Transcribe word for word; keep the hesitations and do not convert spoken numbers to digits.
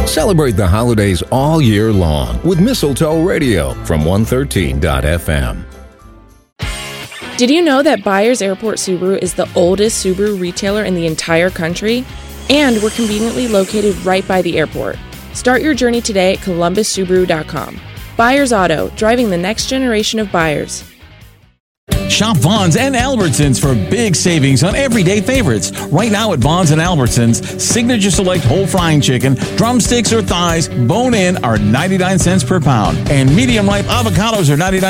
Celebrate the holidays all year long with Mistletoe Radio from one thirteen dot f m. Did you know that Byers Airport Subaru is the oldest Subaru retailer in the entire country? And we're conveniently located right by the airport. Start your journey today at columbus subaru dot com. Byers Auto, driving the next generation of buyers. Shop Vons and Albertsons for big savings on everyday favorites. Right now at Vons and Albertsons, Signature Select whole frying chicken, drumsticks or thighs, bone-in are ninety-nine cents per pound. And medium-ripe avocados are ninety-nine